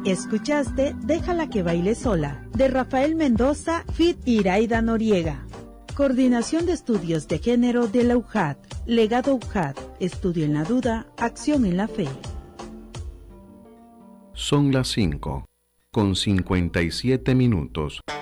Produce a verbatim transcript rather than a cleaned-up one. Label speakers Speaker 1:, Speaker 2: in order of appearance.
Speaker 1: Escuchaste Déjala que baile sola, de Rafael Mendoza, feat. Iraida Noriega. Coordinación de Estudios de Género de la U J A D. Legado U J A D. Estudio en la duda, acción en la fe.
Speaker 2: Son las cinco, con cincuenta y siete minutos.